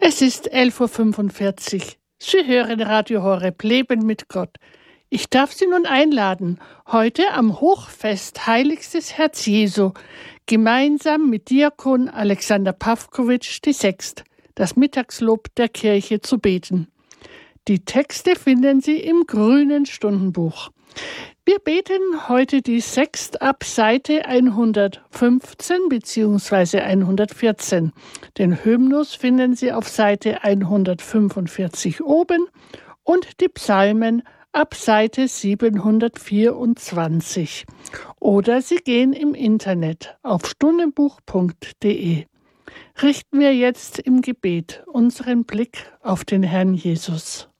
Es ist 11:45 Uhr. Sie hören Radio Horeb Leben mit Gott. Ich darf Sie nun einladen, heute am Hochfest Heiligstes Herz Jesu gemeinsam mit Diakon Alexander Pawkowitsch VI. Das Mittagslob der Kirche zu beten. Die Texte finden Sie im grünen Stundenbuch. Wir beten heute die Sext ab Seite 115 bzw. 114. Den Hymnus finden Sie auf Seite 145 oben und die Psalmen ab Seite 724. Oder Sie gehen im Internet auf stundenbuch.de. Richten wir jetzt im Gebet unseren Blick auf den Herrn Jesus.